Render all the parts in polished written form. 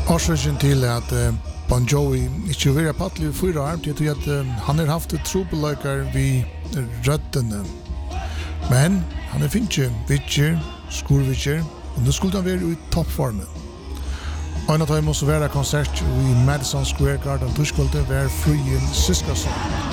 Årsaken till att Bon Jovi inte vill på att 4 år till att han har haft trobelökar vid rötterna. Men han är finche, vitcher, skurvitcher och nu skulle han vara i toppformen. Och en av dem måste vara konsert i Madison Square Garden. Då skulle det vara Frien Siskarsson.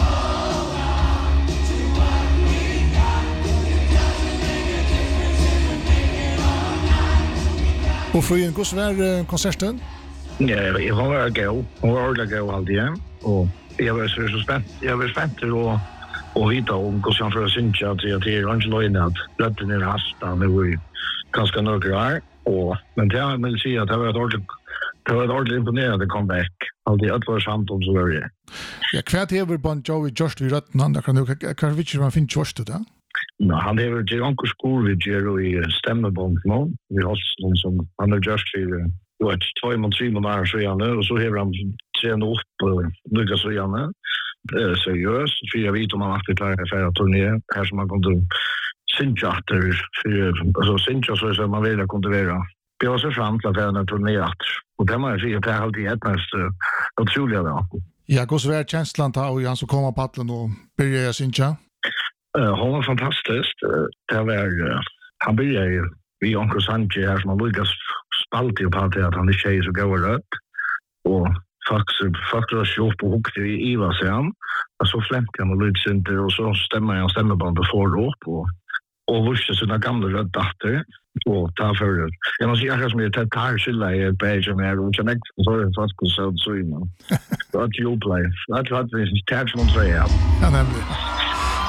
Och Frien, hur var konserten? Ja, jag var gå. Hon var ordentligt gå alltid igen. Och jag var så spänd. Jag var spänd och vita om hur jag får synka att det är Angelo att rötten är hasta nu i ganska några år. Men jag vill säga att det var ett ordentligt imponerande comeback. Alltid att vara samt om så var det. Ja, kvart över Bon Jovi just vid rötten andra kan du kanske man finns just det. Ja, han har ju onkel skol vid Gero i stämmeband nu. Vi har någon som han har just ju ett 2-3 månader så igen och så har han tränat upp och lyckas så igen. Seriöst, för jag vet om man alltid klarar för att turné här som man kunde synchatter alltså syncha så som man vill kunde vara. Det var så fram till att han turné och det man säger att det är alltid ett mest otroliga då. Ja, hur så är känslan då och han så kommer på pallen och börjar syncha? Hon var fantastisk. Det var han började vi onkel Sanche här som han lyckas spalta på att han är tjej så går det och faktiskt så på hook i Eva sen och så flämte han och lite inte och så stämmeband för upp och visste sina gamla röddatter och ta för jag måste säga som jag tar skilla i ett page med och connect så det faktiskt så innan. Det var ju play. Det var det är tärt som säger. Ja, nämligen.